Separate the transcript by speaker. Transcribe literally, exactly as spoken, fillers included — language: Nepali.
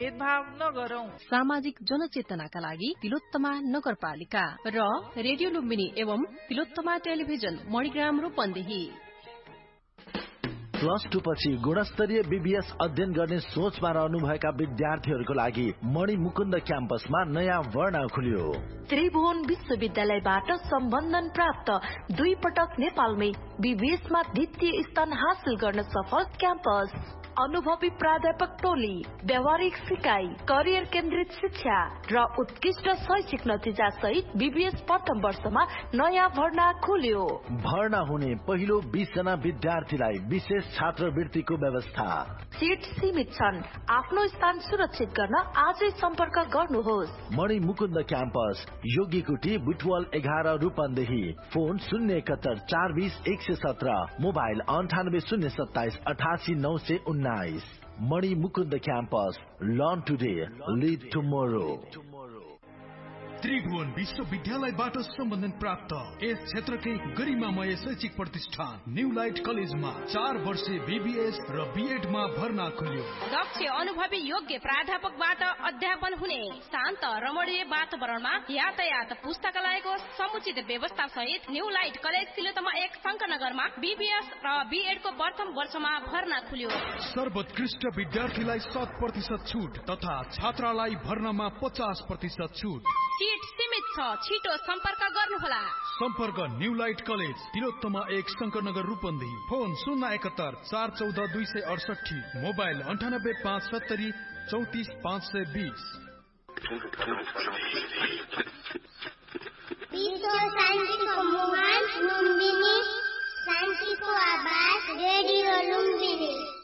Speaker 1: भेदभाव नगरौं।
Speaker 2: सामाजिक जनचेतनाका लागि तिलोत्तमा नगरपालिका र रेडियो लुम्बिनी एवं Tilottama television Manigram Rupandehi.
Speaker 3: Plus two पछि गुणस्तरीय बीबीएस अध्ययन गर्ने सोचमा रहनुभएका विद्यार्थीहरूको लागि मणिमुकुन्द क्याम्पसमा नयाँ भर्ना खुल्यो।
Speaker 4: त्रिभुवन विश्वविद्यालयबाट सम्बन्धन प्राप्त दुई पटक नेपालमै बीबीएसमा द्वितीय स्थान हासिल गर्न सफल क्याम्पस। अनुभवी प्राध्यापक टोली, व्यावहारिक सिकाइ, करियर केन्द्रित शिक्षा र उत्कृष्ट शैक्षिक नतिजा सहित बीबीएस प्रथम वर्षमा नयाँ भर्ना खुल्यो।
Speaker 3: भर्ना हुने पहिलो बीस जना विद्यार्थीलाई विशेष छात्रवृत्तिको व्यवस्था।
Speaker 4: सीट सीमित छन्। आफ्नो स्थान सुरक्षित गर्न आजै सम्पर्क गर्नुहोस्।
Speaker 3: मणिमुकुन्द क्याम्पस, योगीकुटी, बुटवल एघार रूपन्देही। फोन शून्य एकहत्तर चार बीस एक सय सत्र, मोबाइल अन्ठानब्बे शून्य सत्ताइस अठासी नौ सय उन्नाइस। Manimukund campus, learn today, lead tomorrow.
Speaker 5: Tribhuvan विश्वविद्यालयबाट सम्बन्धन प्राप्त यस क्षेत्रकै गरिमामय शैक्षिक प्रतिष्ठान न्यू लाइट कलेजमा चार वर्षे बीबीएस र बीएडमा भर्ना खुल्यो।
Speaker 6: दक्ष अनुभवी योग्य प्राध्यापकबाट अध्यापन हुने, शान्त रमणीय वातावरणमा यातायात पुस्तकालयको समुचित व्यवस्था सहित न्यू लाइट कलेज तिलोत्तमा एक शङ्करनगरमा बीबीएस र बीएडको प्रथम वर्षमा भर्ना खुल्यो।
Speaker 5: सर्वोत्कृष्ट विद्यार्थीलाई शत प्रतिशत छुट तथा छात्रालाई भर्नामा पचास प्रतिशत छुट।
Speaker 6: सीट सीमित छ, छिटो सम्पर्क गर्नुहोला।
Speaker 5: सम्पर्क न्यू लाइट कलेज तिलोत्तमा एक शङ्करनगर रूपन्देही। फोन शून्य एकहत्तर चार चौध दुई सय अडसठी, मोबाइल अन्ठानब्बे पाँच सत्तरी चौतिस पाँच सय बिस।
Speaker 7: शान्तिको मुहान लुम्बिनी, शान्तिको आवाज रेडियो लुम्बिनी।